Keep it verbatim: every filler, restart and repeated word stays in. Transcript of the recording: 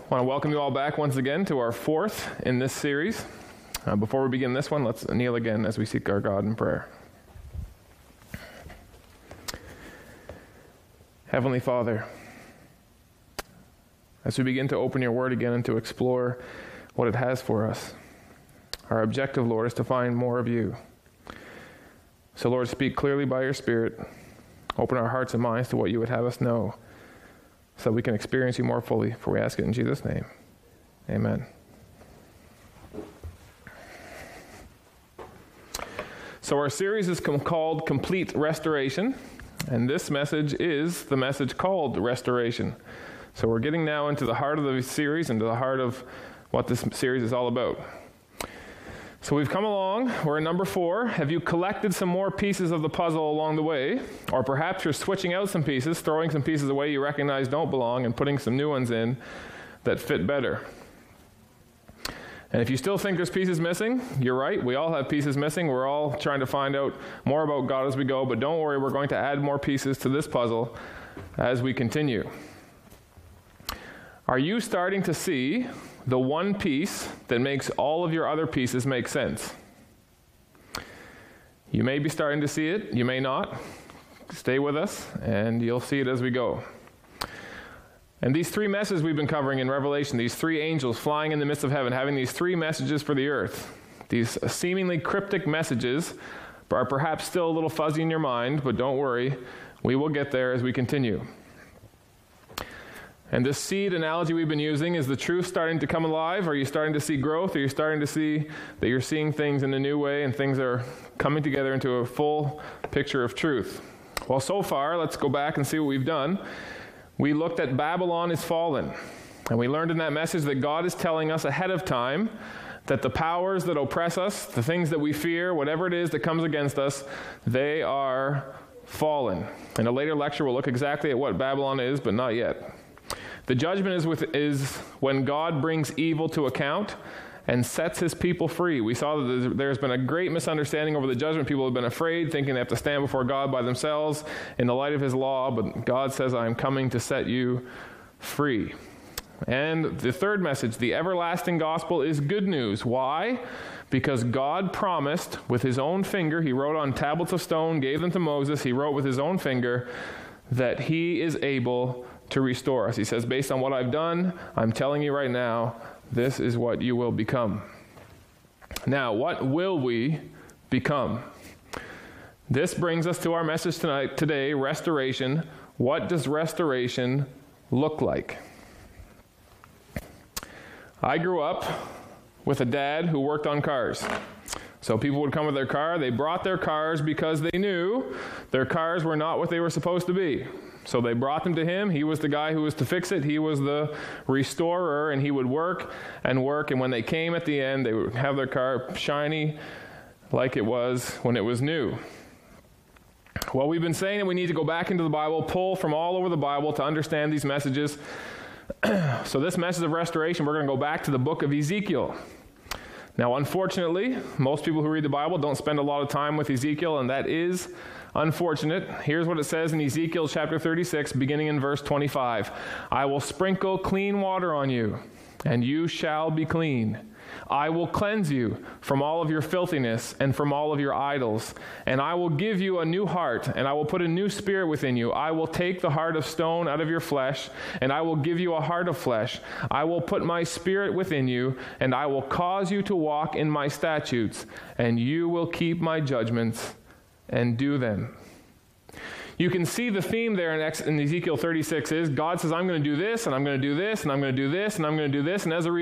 I want to welcome you all back once again to our fourth in this series. Uh, before we begin this one, let's kneel again as we seek our God in prayer. Heavenly Father, as we begin to open your word again and to explore what it has for us, our objective, Lord, is to find more of you. So, Lord, speak clearly by your Spirit. Open our hearts and minds to what you would have us know, so that we can experience you more fully, for we ask it in Jesus' name. Amen. So our series is com- called Complete Restoration, and this message is the message called Restoration. So we're getting now into the heart of the series, into the heart of what this series is all about. So we've come along, we're at number four. Have you collected some more pieces of the puzzle along the way? Or perhaps you're switching out some pieces, throwing some pieces away you recognize don't belong, and putting some new ones in that fit better. And if you still think there's pieces missing, you're right. We all have pieces missing. We're all trying to find out more about God as we go. But don't worry, we're going to add more pieces to this puzzle as we continue. Are you starting to see the one piece that makes all of your other pieces make sense? You may be starting to see it, you may not. Stay with us, and you'll see it as we go. And these three messages we've been covering in Revelation, these three angels flying in the midst of heaven, having these three messages for the earth, these seemingly cryptic messages are perhaps still a little fuzzy in your mind, but don't worry, we will get there as we continue. And this seed analogy we've been using, is the truth starting to come alive? Are you starting to see growth? Are you starting to see that you're seeing things in a new way and things are coming together into a full picture of truth? Well, so far, let's go back and see what we've done. We looked at Babylon is fallen. And we learned in that message that God is telling us ahead of time that the powers that oppress us, the things that we fear, whatever it is that comes against us, they are fallen. In a later lecture, we'll look exactly at what Babylon is, but not yet. The judgment is, with, is when God brings evil to account and sets his people free. We saw that there's been a great misunderstanding over the judgment. People have been afraid, thinking they have to stand before God by themselves in the light of his law, but God says, I am coming to set you free. And the third message, the everlasting gospel, is good news. Why? Because God promised with his own finger, he wrote on tablets of stone, gave them to Moses, he wrote with his own finger that he is able to restore us. He says, based on what I've done, I'm telling you right now, this is what you will become. Now, what will we become? This brings us to our message tonight, today, restoration. What does restoration look like? I grew up with a dad who worked on cars. So people would come with their car. They brought their cars because they knew their cars were not what they were supposed to be. So they brought them to him. He was the guy who was to fix it. He was the restorer, and he would work and work. And when they came at the end, they would have their car shiny like it was when it was new. Well, we've been saying that we need to go back into the Bible, pull from all over the Bible to understand these messages. So this message of restoration, we're going to go back to the book of Ezekiel. Now, unfortunately, most people who read the Bible don't spend a lot of time with Ezekiel, and that is unfortunate. Here's what it says in Ezekiel chapter thirty-six, beginning in verse twenty-five. I will sprinkle clean water on you, and you shall be clean. I will cleanse you from all of your filthiness and from all of your idols. And I will give you a new heart, and I will put a new spirit within you. I will take the heart of stone out of your flesh, and I will give you a heart of flesh. I will put my spirit within you, and I will cause you to walk in my statutes, and you will keep my judgments and do them. You can see the theme there in Ezekiel thirty-six is God says, I'm going to do this, and I'm going to do this, and I'm going to do this, and I'm going to do this, and as a result,